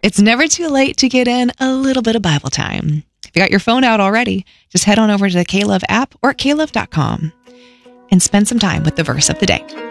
It's never too late to get in a little bit of Bible time. If you got your phone out already, just head on over to the K-Love app or at klove.com and spend some time with the verse of the day.